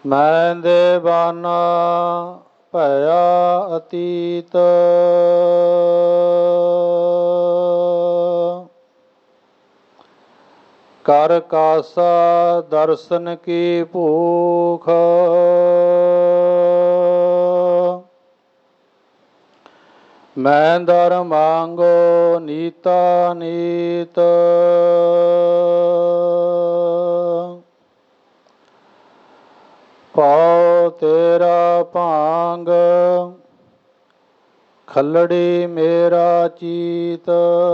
ਮੈਂ ਦੇਵਾਨਾ ਭਇਆ ਅਤੀਤ। ਕਰ ਕਾਸਾ ਦਰਸ਼ਨ ਕੀ ਭੂਖ। ਮੈਂ ਦਰ ਮੰਗੋ ਨੀਤਾ ਨੀਤ। ਪਾਉ ਤੇਰਾ ਭਾਂਗ ਖੱਲੜੀ ਮੇਰਾ ਚੀਤ।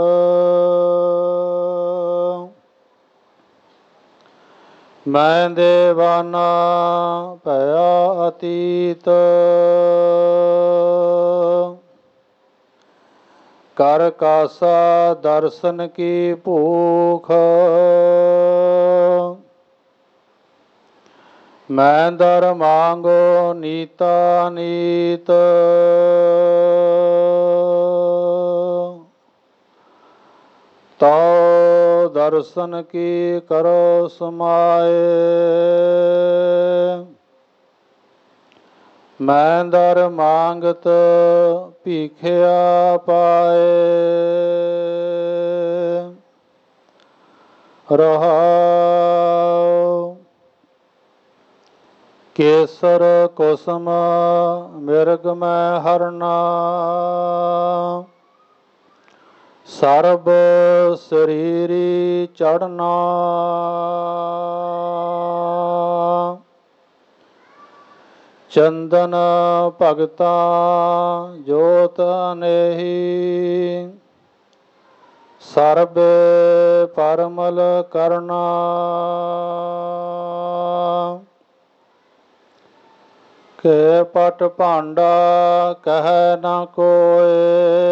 ਮੈਂ ਦੇਵਾਨਾ ਭਇਆ ਅਤੀਤ। ਕਰ ਕਾਸਾ ਦਰਸ਼ਨ ਕੀ ਭੂਖ। ਮੈਂ ਦਰ ਮੰਗੋ ਨੀਤਾ ਨੀਤ। ਤਉ ਦਰਸ਼ਨ ਕੀ ਕਰੋ ਸਮਾਏ। ਮੈਂ ਦਰ ਮੰਗਤ ਭੀਖਿਆ ਪਾਏ। ਰਹਾਉ ਕੇਸਰ ਕੁਸਮ ਮਿਰਗ ਮੈਂ ਹਰਨਾ। ਸਰਬ ਸਰੀਰੀ ਚੜਨਾ। ਚੰਦਨ ਭਗਤਾ ਜੋਤ ਅਨੇਹੀ। ਸਰਬ ਪਰਮਲ ਕਰਨਾ। ਕੇ ਪਟ ਭਾਂਡਾ ਕਹਿ ਨਾ ਕੋਇ।